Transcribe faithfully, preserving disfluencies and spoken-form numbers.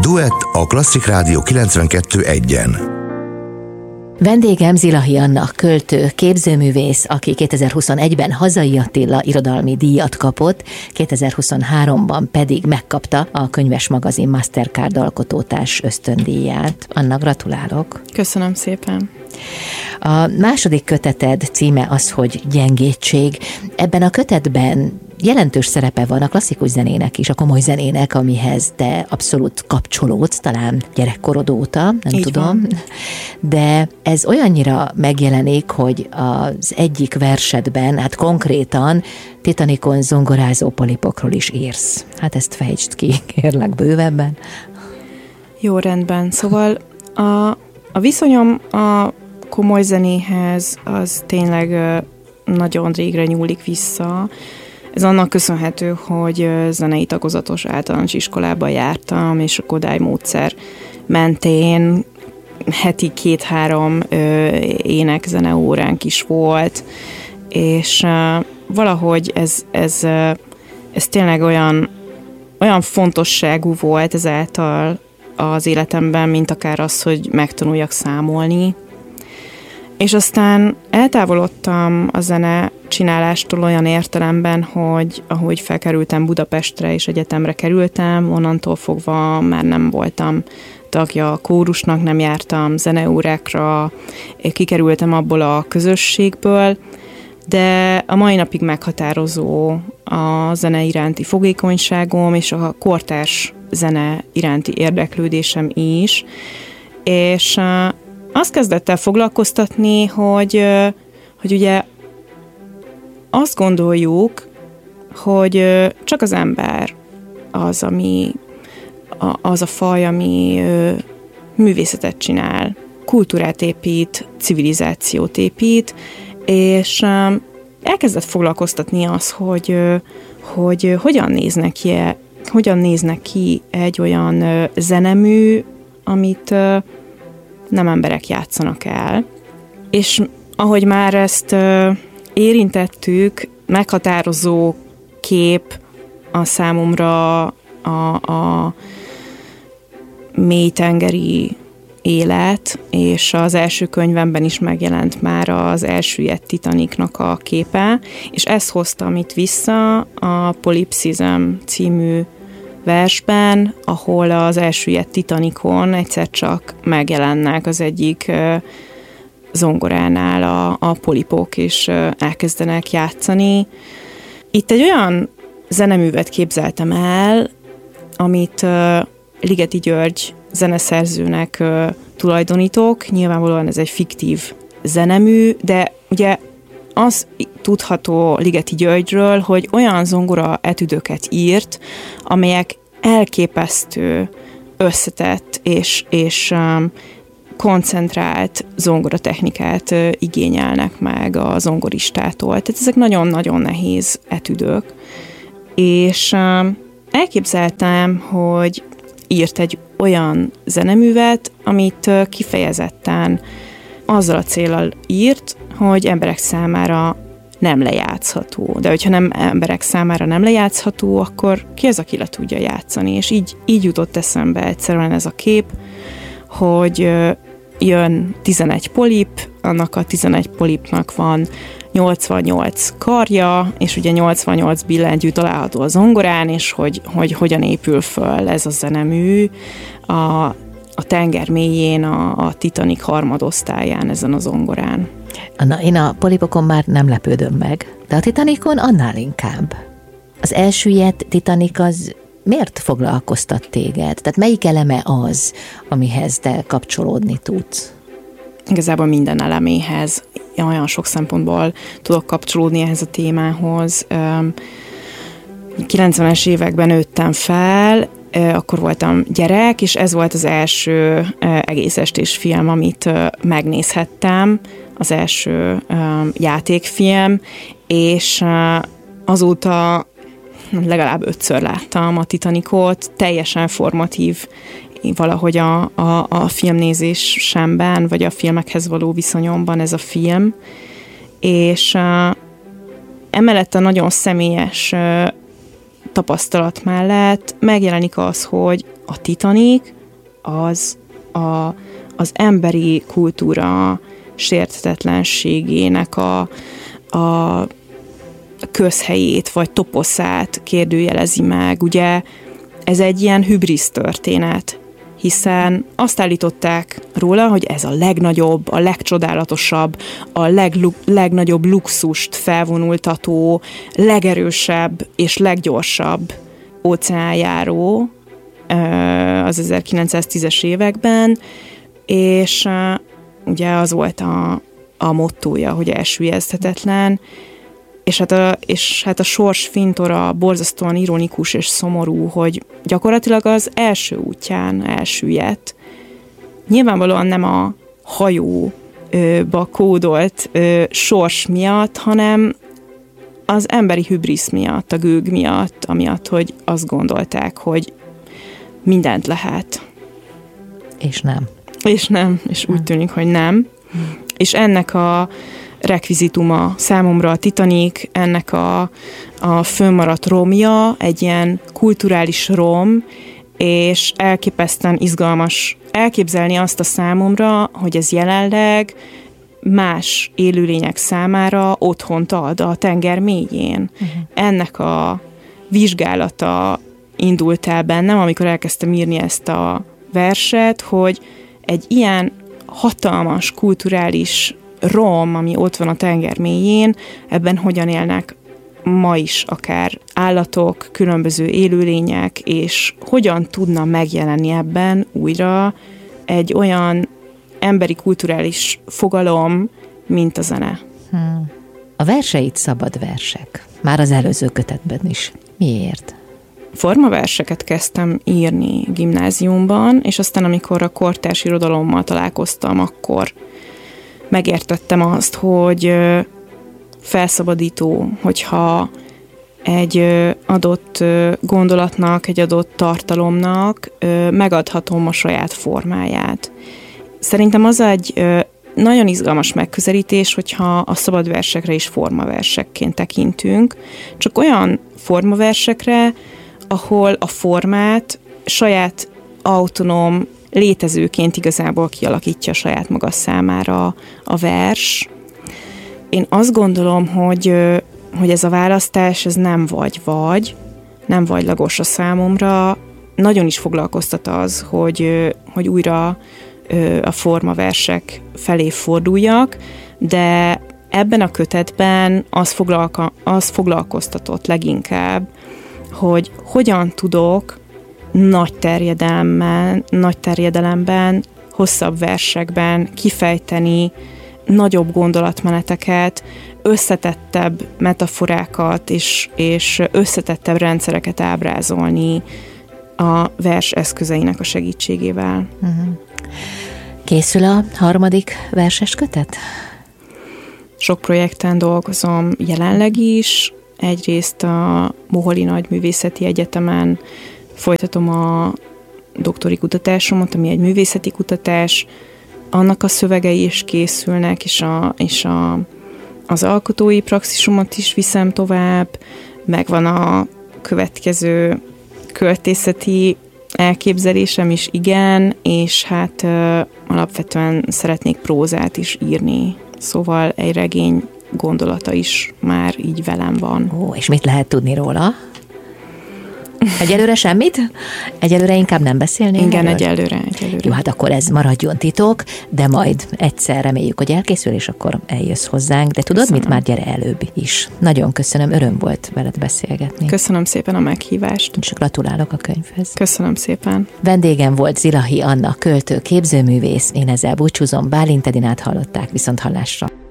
Duett a Klasszik Rádió kilencvenkettő egyen. Vendégem Zilahi Anna, költő, képzőművész, aki kétezer-huszonegyben Hazai Attila irodalmi díjat kapott, kétezer-huszonháromban pedig megkapta a Könyves Magazin Mastercard alkotótárs ösztöndíját. Anna, gratulálok! Köszönöm szépen! A második köteted címe az, hogy Gyengétség. Ebben a kötetben jelentős szerepe van a klasszikus zenének is, a komoly zenének, amihez te abszolút kapcsolódsz, talán gyerekkorod óta, nem Így tudom. van. De ez olyannyira megjelenik, hogy az egyik versedben, hát konkrétan Titanicon zongorázó polipokról is írsz. Hát ezt fejtsd ki, kérlek, bővebben. Jó, rendben. Szóval a, a viszonyom a komoly zenéhez az tényleg nagyon régre nyúlik vissza. Ez annak köszönhető, hogy zenei tagozatos általános iskolába jártam, és a Kodály módszer mentén heti két-három ének-zene óránk is volt, és valahogy ez, ez, ez tényleg olyan, olyan fontosságú volt ezáltal az életemben, mint akár az, hogy megtanuljak számolni. És aztán eltávolodtam a zene csinálástól olyan értelemben, hogy ahogy felkerültem Budapestre és egyetemre kerültem, onnantól fogva már nem voltam tagja a kórusnak, nem jártam zeneórákra, kikerültem abból a közösségből, de a mai napig meghatározó a zene iránti fogékonyságom és a kortárs zene iránti érdeklődésem is, és azt kezdett el foglalkoztatni, hogy, hogy ugye azt gondoljuk, hogy csak az ember az, ami, az a faj, ami művészetet csinál, kultúrát épít, civilizációt épít, és elkezdett foglalkoztatni az, hogy, hogy hogyan néznek ki, hogyan néznek ki egy olyan zenemű, amit nem emberek játszanak el. És ahogy már ezt uh, érintettük, meghatározó kép a számomra a, a mélytengeri élet, és az első könyvemben is megjelent már az elsüllyedt Titanicnak a képe, és ezt hoztam itt vissza a Polypsism című versben, ahol az elsüllyedt Titanicon egyszer csak megjelennek az egyik uh, zongoránál a, a polipok, és uh, elkezdenek játszani. Itt egy olyan zeneművet képzeltem el, amit uh, Ligeti György zeneszerzőnek uh, tulajdonítok. Nyilvánvalóan ez egy fiktív zenemű, de ugye az tudható Ligeti Györgyről, hogy olyan zongora etüdöket írt, amelyek elképesztő, összetett és, és um, koncentrált zongoratechnikát uh, igényelnek meg a zongoristától. Tehát ezek nagyon-nagyon nehéz etüdök. És um, elképzeltem, hogy írt egy olyan zeneművet, amit uh, kifejezetten azzal a céllal írt, hogy emberek számára nem lejátszható. De hogyha nem emberek számára nem lejátszható, akkor ki az, aki le tudja játszani? És így, így jutott eszembe egyszerűen ez a kép, hogy jön tizenegy polip, annak a tizenegy polipnak van nyolcvannyolc karja, és ugye nyolcvannyolc billentyű található a zongorán, és hogy, hogy hogyan épül föl ez a zenemű a, a tenger mélyén, a, a Titanic harmadosztályán ezen a zongorán. Anna, én a polipokon már nem lepődöm meg, de a Titanicon annál inkább. Az elsüllyedt Titanic az miért foglalkoztat téged? Tehát melyik eleme az, amihez te kapcsolódni tudsz? Igazából minden eleméhez. Olyan sok szempontból tudok kapcsolódni ehhez a témához. kilencvenes években nőttem fel, akkor voltam gyerek, és ez volt az első egész estés film, amit megnézhettem, az első játékfilm, és azóta legalább ötször láttam a Titanicot, teljesen formatív valahogy a, a, a filmnézésemben, vagy a filmekhez való viszonyomban ez a film, és emellett a nagyon személyes tapasztalat mellett megjelenik az, hogy a Titanic az a, az emberi kultúra sérthetetlenségének a, a közhelyét vagy toposzát kérdőjelezi meg. Ugye ez egy ilyen hübrisz történet, hiszen azt állították róla, hogy ez a legnagyobb, a legcsodálatosabb, a leglu- legnagyobb luxust felvonultató, legerősebb és leggyorsabb óceánjáró az ezerkilencszáztízes években, és ugye az volt a, a mottója, hogy elsüllyeszthetetlen, és hát, a, és hát a sors fintora borzasztóan ironikus és szomorú, hogy gyakorlatilag az első útján elsüllyedt. Nyilvánvalóan nem a hajóba kódolt ö, sors miatt, hanem az emberi hübrisz miatt, a gőg miatt, amiatt, hogy azt gondolták, hogy mindent lehet. És nem. És nem, és úgy tűnik, hogy nem. És ennek a rekvizituma számomra a Titanic, ennek a, a fönnmaradt romja, egy ilyen kulturális rom, és elképesztően izgalmas elképzelni azt a számomra, hogy ez jelenleg más élőlények számára otthont ad a tenger mélyén. Uh-huh. Ennek a vizsgálata indult el bennem, amikor elkezdtem írni ezt a verset, hogy egy ilyen hatalmas kulturális rom, ami ott van a tenger mélyén, ebben hogyan élnek ma is akár állatok, különböző élőlények, és hogyan tudna megjelenni ebben újra egy olyan emberi kulturális fogalom, mint a zene. Hmm. A verseit szabad versek. Már az előző kötetben is. Miért? Formaverseket kezdtem írni gimnáziumban, és aztán amikor a kortárs irodalommal találkoztam, akkor megértettem azt, hogy felszabadító, hogyha egy adott gondolatnak, egy adott tartalomnak megadhatom a saját formáját. Szerintem az egy nagyon izgalmas megközelítés, hogyha a szabad versekre is formaversekként tekintünk, csak olyan formaversekre, ahol a formát saját autonóm létezőként igazából kialakítja saját maga számára a vers. Én azt gondolom, hogy, hogy ez a választás, ez nem vagy-vagy, nem vagylagos a számomra. Nagyon is foglalkoztat az, hogy, hogy újra a formaversek felé forduljak, de ebben a kötetben az, foglalka, az foglalkoztatott leginkább, hogy hogyan tudok nagy terjedelemben, nagy terjedelemben, hosszabb versekben kifejteni nagyobb gondolatmeneteket, összetettebb metaforákat és, és összetettebb rendszereket ábrázolni a vers eszközeinek a segítségével. Uh-huh. Készül a harmadik verses kötet? Sok projekten dolgozom jelenleg is. Egyrészt a Moholi Nagyművészeti Egyetemen folytatom a doktori kutatásomat, ami egy művészeti kutatás. Annak a szövegei is készülnek, és, a, és a, az alkotói praxisomat is viszem tovább. Megvan a következő költészeti elképzelésem is, igen, és hát ö, alapvetően szeretnék prózát is írni. Szóval egy regény gondolata is már így velem van. Ó, és mit lehet tudni róla? Egyelőre semmit? Egyelőre inkább nem beszélnénk? Igen, erről? egyelőre, egyelőre. Jó, hát akkor ez maradjon titok, de majd egyszer reméljük, hogy elkészül, és akkor eljössz hozzánk. De tudod, köszönöm. Mit, már gyere előbb is. Nagyon köszönöm, öröm volt veled beszélgetni. Köszönöm szépen a meghívást. És gratulálok a könyvhez. Köszönöm szépen. Vendégem volt Zilahi Anna, költő, képzőművész. Én ezzel búcsúzom, Bálint Edinát hallották, viszont hallásra.